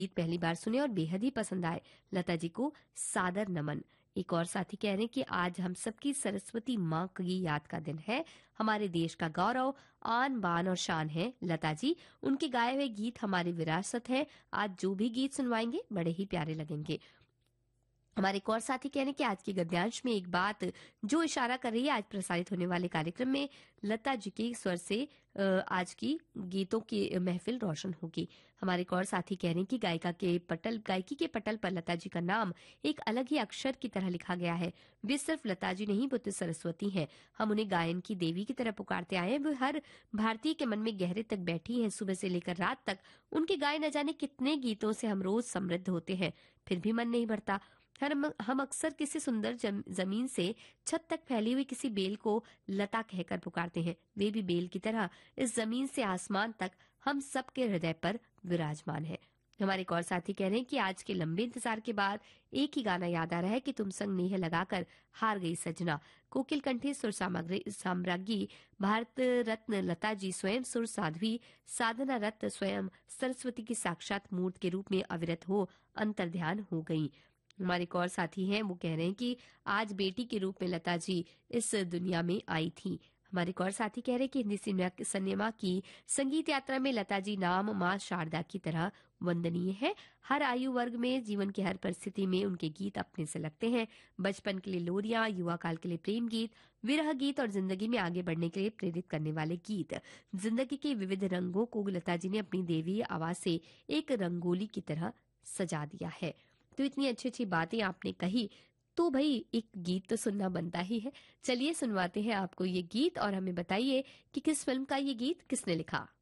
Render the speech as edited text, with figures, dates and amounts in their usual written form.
गीत पहली बार सुने और बेहद ही पसंद आए। लता जी को सादर नमन। एक और साथी कह रहे हैं कि आज हम सबकी सरस्वती माँ की याद का दिन है। हमारे देश का गौरव, आन बान और शान है लता जी। उनके गाए हुए गीत हमारी विरासत है। आज जो भी गीत सुनवाएंगे बड़े ही प्यारे लगेंगे। हमारे एक और साथी कह रहे हैं कि आज के गद्यांश में एक बात जो इशारा कर रही है आज प्रसारित होने वाले कार्यक्रम में लता जी के स्वर से आज की गीतों की महफिल रोशन होगी। हमारे एक और साथी कह रहे हैं कि गायकी के पटल पर लता जी का नाम एक अलग ही अक्षर की तरह लिखा गया है। वे सिर्फ लता जी नहीं, बुद्ध सरस्वती हैं। हम उन्हें गायन की देवी की तरह पुकारते आए हैं। वो हर भारतीय के मन में गहरे तक बैठी हैं। सुबह से लेकर रात तक उनके गाए न जाने कितने गीतों से हम रोज समृद्ध होते हैं, फिर भी मन नहीं भरता। हम अक्सर किसी सुंदर जमीन से छत तक फैली हुई किसी बेल को लता कहकर पुकारते हैं। वे भी बेल की तरह इस जमीन से आसमान तक हम सबके हृदय पर विराजमान है। हमारे एक और साथी कह रहे हैं कि आज के लंबे इंतजार के बाद एक ही गाना याद आ रहा है कि तुम संग नेह लगाकर हार गई सजना। कोकिल कंठी सुर साम्राज्ञी भारत रत्न लता जी स्वयं सुर साध्वी, साधना रत्न स्वयं सरस्वती की साक्षात मूर्त के रूप में अविरत हो अंतर्ध्यान हो गई। हमारे एक और साथी हैं, वो कह रहे हैं कि आज बेटी के रूप में लता जी इस दुनिया में आई थी। हमारे एक और साथी कह रहे हैं कि हिंदी सिनेमा की संगीत यात्रा में लता जी नाम मां शारदा की तरह वंदनीय है। हर आयु वर्ग में, जीवन की हर परिस्थिति में उनके गीत अपने से लगते हैं। बचपन के लिए लोरियां, युवा काल के लिए प्रेम गीत, विरह गीत और जिंदगी में आगे बढ़ने के लिए प्रेरित करने वाले गीत। जिंदगी के विविध रंगों को लता जी ने अपनी देवी आवाज से एक रंगोली की तरह सजा दिया है। तो इतनी अच्छी अच्छी बातें आपने कही, तो भाई एक गीत तो सुनना बनता ही है। चलिए सुनवाते हैं आपको ये गीत और हमें बताइए कि किस फिल्म का ये गीत किसने लिखा।